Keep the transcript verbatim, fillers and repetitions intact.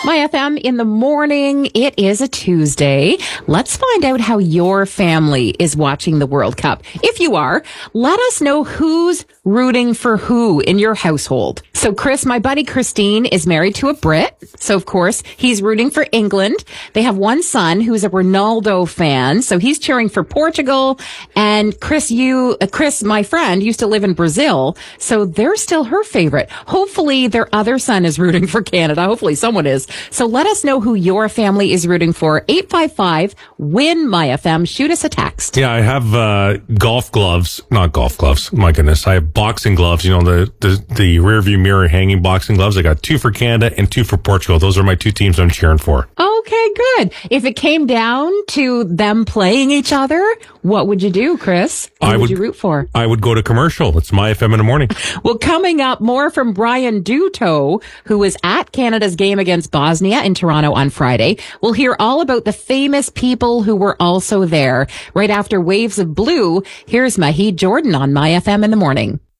My F M in the morning. It is a Tuesday. Let's find out how your family is watching the World Cup. If you are, let us know who's rooting for who in your household. So Chris, my buddy Christine, is married to a Brit. So of course, he's rooting for England. They have one son who's a Ronaldo fan. So he's cheering for Portugal. And Chris, you, uh, Chris, my friend, used to live in Brazil. So they're still her favorite. Hopefully their other son is rooting for Canada. Hopefully someone is. So let us know who your family is rooting for. eight five five, win my F M. Shoot us a text. Yeah, I have uh, golf gloves. Not golf gloves. My goodness. I have boxing gloves. You know, the, the, the rear view mirror hanging boxing gloves. I got two for Canada and two for Portugal. Those are my two teams I'm cheering for. Okay, good. If it came down to them playing each other, what would you do, Chris? Who I would, would you root for? I would go to commercial. It's my F M in the morning. Well, coming up, more from Brian Duto, who was at Canada's game against Bosnia in Toronto on Friday. We'll hear all about the famous people who were also there. Right after Waves of Blue, here's Mahid Jordan on My F M in the morning.